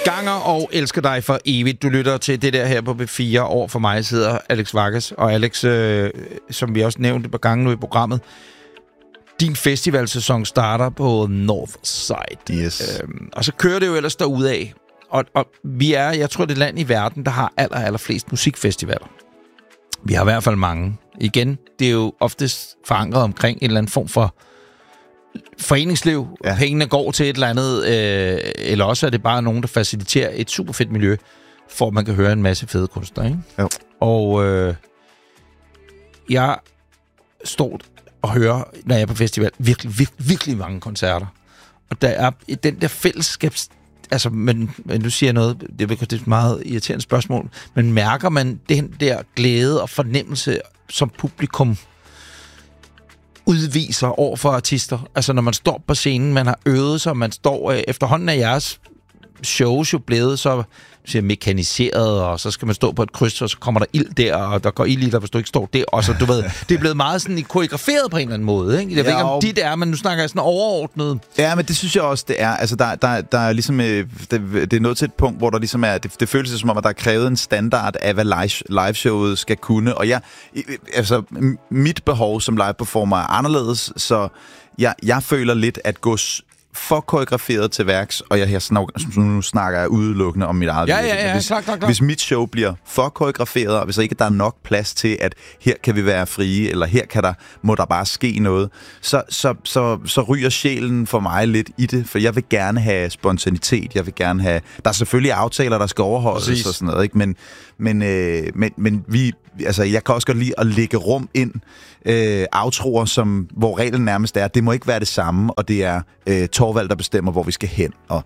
ganger og elsker dig for evigt. Du lytter til det der her på B4. Over for mig sidder Alex Vargas. Og Alex, som vi også nævnte på gangen nu i programmet, din festivalsæson starter på Northside. Yes. Og så kører det jo ellers derudad. Og vi er, jeg tror, det er land i verden, der har allerflest musikfestivaler. Vi har i hvert fald mange. Igen, det er jo oftest forankret omkring en eller anden form for foreningsliv. Ja. Pengene går til et eller andet, eller også er det bare nogen, der faciliterer et super fedt miljø, for at man kan høre en masse fede kunstnere, ikke? Jo. Og jeg står og hører, når jeg er på festival, virkelig mange koncerter. Og der er den der fællesskabs... Altså, men nu siger jeg noget, det er et meget irriterende spørgsmål, men mærker man den der glæde og fornemmelse, som publikum udviser over for artister? Altså, når man står på scenen, man har øvet sig, man står... efterhånden af jeres shows jo blevet så mekaniseret, og så skal man stå på et kryds, og så kommer der ild der, og der går ild i dig, hvis du ikke står der, og så, du ved, det er blevet meget sådan koreograferet på en eller anden måde, ikke? Jeg ved ikke, om det er, men nu snakker jeg sådan overordnet. Ja, men det synes jeg også, det er. Altså, der er ligesom... Det er nået til et punkt, hvor der ligesom er... Det føles som om, at der er krævet en standard af, hvad liveshowet skal kunne, og mit behov som live-performer er anderledes, så jeg føler lidt at gå for koreograferet til værks, og nu snakker jeg udelukkende om mit eget liv. Ja, klar. Hvis mit show bliver for koreograferet, og hvis ikke der er nok plads til, at her kan vi være frie, eller her må der bare ske noget, så ryger sjælen for mig lidt i det, for jeg vil gerne have spontanitet, jeg vil gerne have... Der er selvfølgelig aftaler, der skal overholdes. Præcis. Og sådan noget, ikke? Men vi... Altså, jeg kan også godt lide at lægge rum ind, outroer, hvor reglen nærmest er, det må ikke være det samme, og det er Torvald, der bestemmer, hvor vi skal hen. Og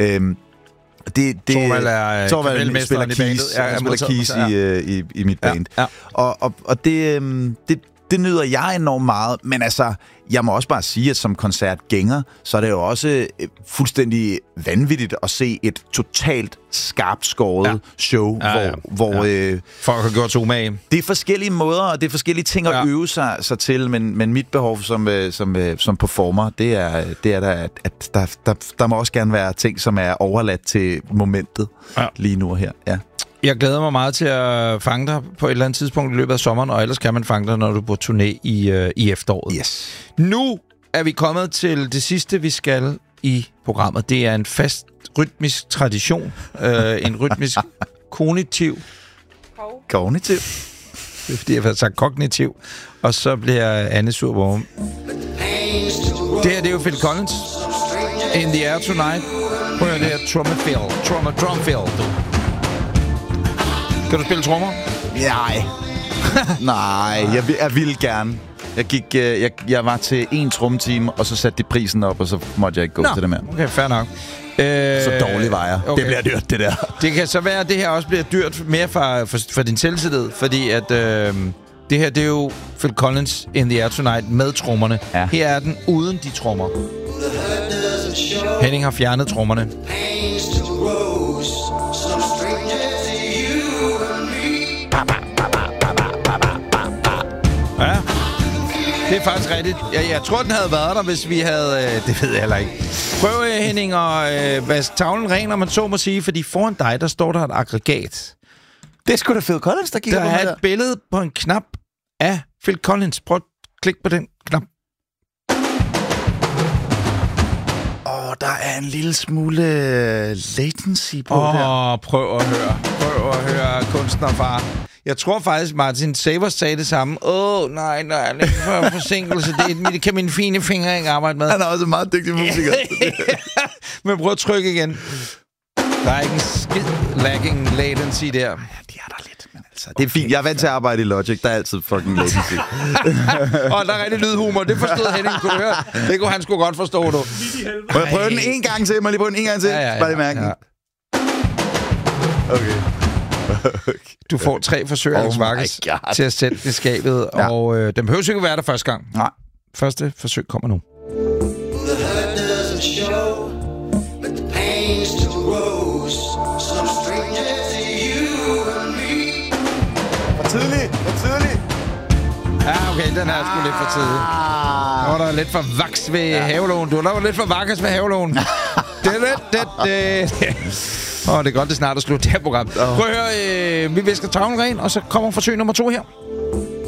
Torvald spiller keys, i mit band. Ja. Og det nyder jeg enormt meget, men altså, jeg må også bare sige, at som koncertgænger, så er det jo også fuldstændig vanvittigt at se et totalt skarpt skåret show, hvor folk har gjort så med. Det er forskellige måder, og det er forskellige ting at øve sig til, men mit behov som performer, det er at der må også gerne være ting, som er overladt til momentet lige nu og her. Ja. Jeg glæder mig meget til at fange dig på et eller andet tidspunkt i løbet af sommeren, og ellers kan man fange dig, når du er på turné i efteråret. Yes. Nu er vi kommet til det sidste, vi skal i programmet. Det er en fast rytmisk tradition. En rytmisk kognitiv. Kognitiv? Det er fordi, jeg har sagt kognitiv. Og så bliver Anne sur på mig. Det her, det er jo Phil Collins. In the Air Tonight. Prøv at høre det her Drumfield. Kan du spille trommer? Nej, jeg ville gerne. Jeg var til 1 trommetime, og så satte de prisen op, og så måtte jeg ikke gå til det mere. Okay, fair nok. Så dårlig var jeg. Okay. Det bliver dyrt, det der. Det kan så være, at det her også bliver dyrt mere for din selvtillid, fordi at det her, det er jo Phil Collins In the Air Tonight med trommerne. Ja. Her er den uden de trommer. Henning har fjernet trommerne. Ja, det er faktisk rigtigt. Jeg tror, den havde været der, hvis vi havde... det ved jeg heller ikke. Prøv, Henning, at vaske tavlen ren, når man så må sige, fordi foran dig, der står der et aggregat. Det er sgu da Phil Collins, der kigger på mig. Der er et billede på en knap af Phil Collins. Prøv at klikke på den knap. Der er en lille smule latency på der. Prøv at høre kunstnerfar. Jeg tror faktisk, Martin Savers sagde det samme. Nej, lidt for forsinkelse. Det kan mine fine fingre ikke arbejde med. Han er også en meget dygtig musiker. Men prøv at trykke igen. Der er ikke en skid lagging latency der. Ja, de er der lidt. Men altså, det er fint. Jeg er vant til at arbejde i Logic. Der er altid fucking latency. Der er rigtig lydhumor. Det forstod Henning, kunne du høre. Det kunne han sgu godt forstå, du. Må jeg prøve den en gang til? Må jeg lige prøve den en gang til? Bare lige mærke den. Okay. Du får 3 forsøg, Alex Vargas, til at sætte det skabet, og den behøver ikke være der første gang. Nej. Første forsøg kommer nu. For tidligt. Ja, okay, den er sgu lidt for tidlig. Der var der lidt for vaks ved havelån. Du var lidt for vakkes ved havelån. det er godt, det snart er slut, det her program. Prøv at høre, vi visker tavlen ren, og så kommer forsøg nummer 2 her.